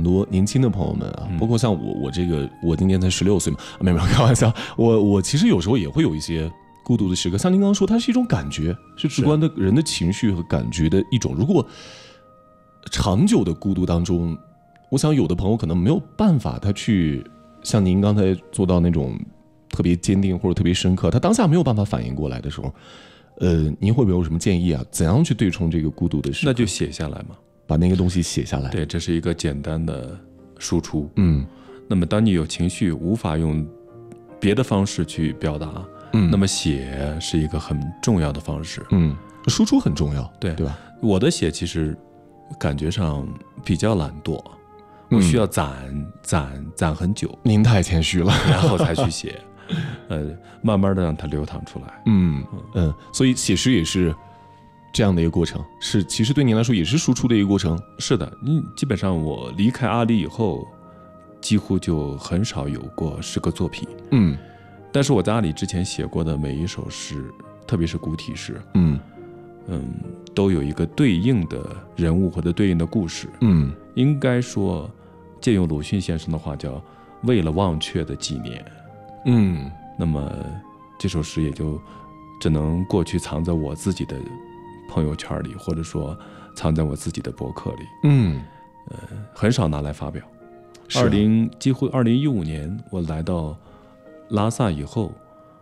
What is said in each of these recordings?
多年轻的朋友们啊，包括像我今年才16岁嘛，没有开玩笑，我其实有时候也会有一些孤独的时刻，像您刚刚说，它是一种感觉，是直观的人的情绪和感觉的一种。如果长久的孤独当中，我想有的朋友可能没有办法，他去像您刚才做到那种特别坚定或者特别深刻，他当下没有办法反应过来的时候，您会不会有什么建议啊？怎样去对冲这个孤独的时刻？ 那就写下来嘛， 把那个东西写下来。 对，这是一个简单的输出。 那么当你有情绪无法用别的方式去表达，那么写是一个很重要的方式。 输出很重要， 对吧？ 我的写其实感觉上比较懒惰，我需要攒很久。 您太谦虚了， 然后才去写，慢慢的让它流淌出来。 所以写诗也是这样的一个过程，是其实对您来说也是输出的一个过程。 是的，基本上我离开阿里以后，几乎就很少有过诗歌作品。但是我在阿里之前写过的每一首诗，特别是古体诗，都有一个对应的人物或者对应的故事。应该说，借用鲁迅先生的话叫“为了忘却的纪念”。那么这首诗也就只能过去藏在我自己的朋友圈里，或者说藏在我自己的博客里。很少拿来发表。几乎2015年我来到拉萨以后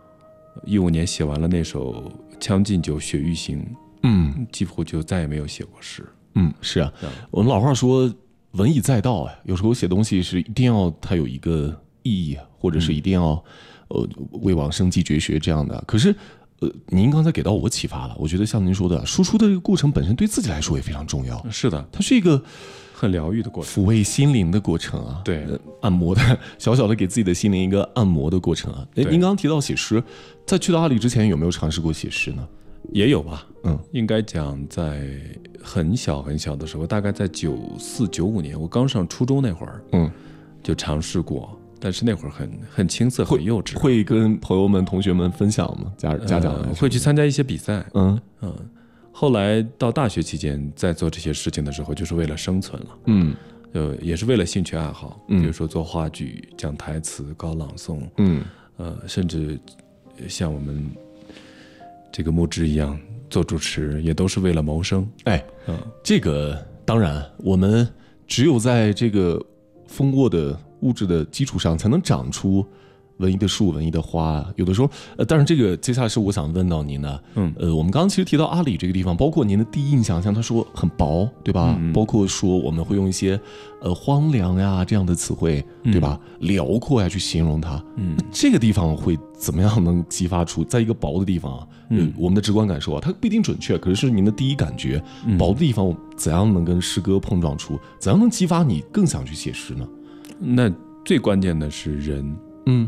，15年写完了那首《将进酒·雪域行》，几乎就再也没有写过诗。 是啊，我们老话说文以载道，有时候写东西是一定要它有一个意义，或者是一定要为往生继绝学这样的。可是您刚才给到我启发了，我觉得像您说的，输出的这个过程本身对自己来说也非常重要。 是的， 它是一个很疗愈的过程， 抚慰心灵的过程啊。 对， 按摩的小小的给自己的心灵一个按摩的过程啊。您刚刚提到写诗，在去到阿里之前有没有尝试过写诗呢？ 也有吧。应该讲在很小很小的时候，大概在94、95年，我刚上初中那会儿，就尝试过。但是那会儿很青涩，很幼稚。 会跟朋友们、同学们分享吗？家长会去参加一些比赛。后来到大学期间，在做这些事情的时候，就是为了生存了。也是为了兴趣爱好，比如说做话剧、讲台词、搞朗诵。甚至像我们这个木之一样做主持，也都是为了谋生。 这个当然，我们只有在这个丰沃的物质的基础上，才能长出文艺的树、文艺的花。有的时候，当然这个接下来是我想问到您的。我们刚刚其实提到阿里这个地方，包括您的第一印象，像他说很薄，对吧？包括说我们会用一些荒凉呀这样的词汇，对吧？辽阔呀去形容它。这个地方会怎么样能激发出，在一个薄的地方啊，我们的直观感受啊，它不一定准确，可是您的第一感觉，薄的地方怎样能跟诗歌碰撞出，怎样能激发你更想去写诗呢？ 那最关键的是人。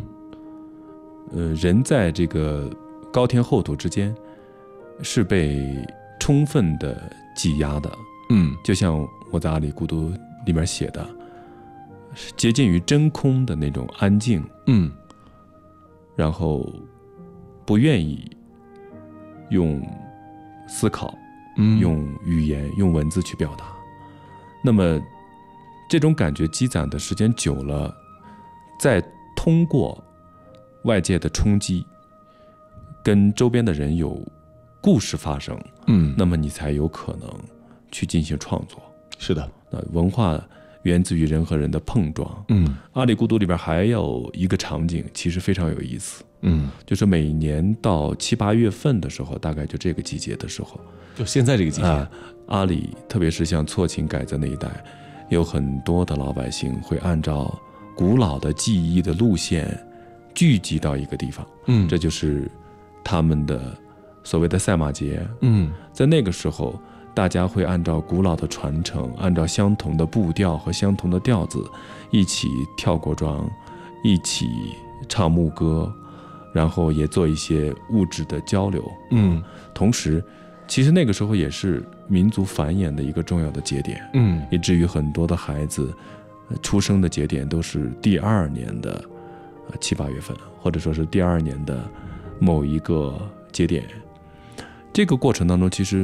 人在这个高天厚土之间是被充分的挤压的。就像我在阿里孤独里面写的，接近于真空的那种安静。然后不愿意用思考、用语言、用文字去表达。那么这种感觉积攒的时间久了，再通过外界的冲击，跟周边的人有故事发生，那么你才有可能去进行创作。 是的， 文化源自于人和人的碰撞。阿里孤独里边还有一个场景，其实非常有意思。就是每年到7、8月份的时候，大概就这个季节的时候， 就现在这个季节， 阿里特别是像错勤改则那一带，有很多的老百姓会按照古老的记忆的路线聚集到一个地方。这就是他们的所谓的赛马节。在那个时候，大家会按照古老的传承，按照相同的步调和相同的调子，一起跳国庄，一起唱牧歌，然后也做一些物质的交流。同时其实那个时候也是民族繁衍的一个重要的节点。以至于很多的孩子出生的节点都是第2年的7、8月份，或者说是第2年的某一个节点。这个过程当中，其实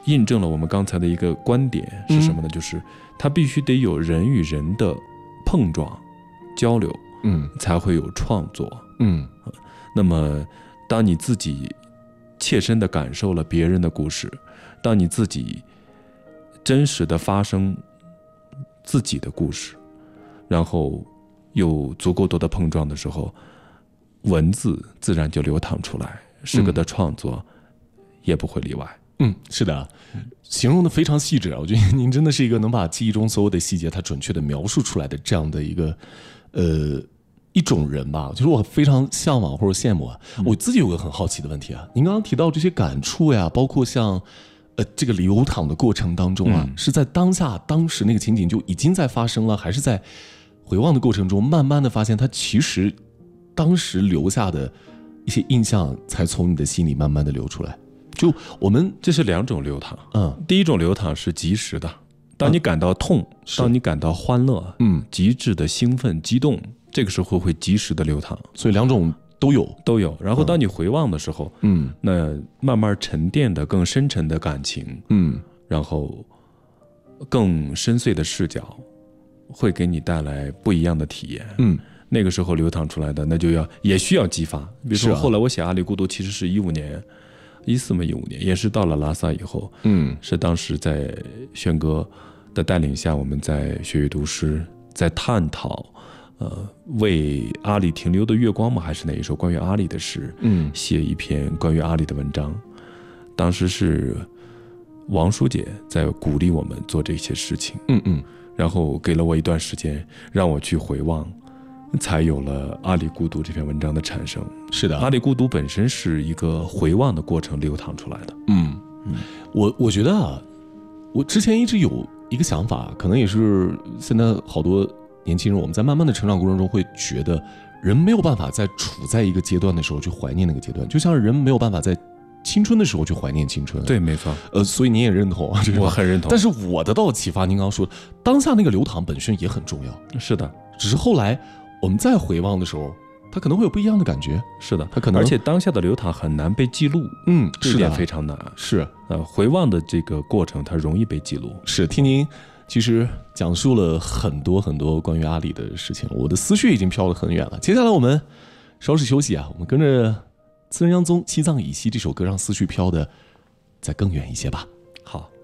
印证了我们刚才的一个观点是什么呢？就是它必须得有人与人的碰撞、交流，才会有创作。那么当你自己切身的感受了别人的故事，当你自己真实的发生自己的故事，然后有足够多的碰撞的时候，文字自然就流淌出来，诗歌的创作也不会例外。 是的，形容的非常细致啊！我觉得您真的是一个能把记忆中所有的细节它准确的描述出来的这样的一个一种人吧。就是我非常向往或者羡慕啊。我自己有个很好奇的问题啊，您刚刚提到这些感触呀，包括像这个流淌的过程当中啊，是在当下当时那个情景就已经在发生了，还是在回望的过程中慢慢的发现它其实当时留下的一些印象才从你的心里慢慢的流出来？就我们这是2种流淌。第一种流淌是及时的，当你感到痛，当你感到欢乐，极致的兴奋激动，这个时候会及时的流淌。 所以2种都有。 然后当你回望的时候，那慢慢沉淀的更深沉的感情，然后更深邃的视角，会给你带来不一样的体验。那个时候流淌出来的，那就也需要激发。比如说后来我写《阿里孤独》，其实是15年也是到了拉萨以后，是当时在轩哥的带领下，我们在学阅读诗，在探讨为阿里停留的月光吗？还是哪一首关于阿里的诗？写一篇关于阿里的文章。当时是王书姐在鼓励我们做这些事情，然后给了我一段时间让我去回望，才有了《阿里孤独》这篇文章的产生。 是的， 《阿里孤独》本身是一个回望的过程流淌出来的。 我觉得啊，我之前一直有一个想法，可能也是现在好多年轻人，我们在慢慢的成长过程中会觉得，人没有办法在处在一个阶段的时候去怀念那个阶段，就像人没有办法在青春的时候去怀念青春。 对，没错。 所以你也认同， 我很认同。 但是我得到启发，您刚刚说当下那个流淌本身也很重要。 是的， 只是后来我们再回望的时候，它可能会有不一样的感觉。 是的， 它可能， 而且当下的流淌很难被记录。这点非常难。 是， 回望的这个过程，它容易被记录。 是，听您其实讲述了很多很多关于阿里的事情，我的思绪已经飘得很远了。接下来我们稍事休息啊，我们跟着《次仁央宗西藏以西》这首歌，让思绪飘得再更远一些吧。 好。